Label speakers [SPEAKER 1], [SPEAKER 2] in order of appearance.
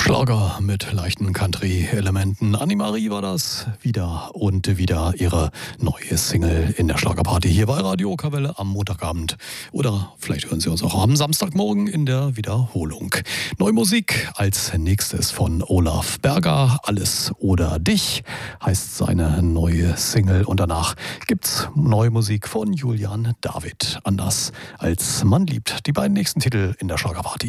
[SPEAKER 1] Schlager mit leichten Country-Elementen. Annemarie war das wieder und wieder ihre neue Single in der Schlagerparty hier bei Radio Kavelle am Montagabend. Oder vielleicht hören Sie uns auch am Samstagmorgen in der Wiederholung. Neue Musik als nächstes von Olaf Berger. Alles oder dich heißt seine neue Single. Und danach gibt's neue Musik von Julian David. Anders als man liebt. Die beiden nächsten Titel in der Schlagerparty.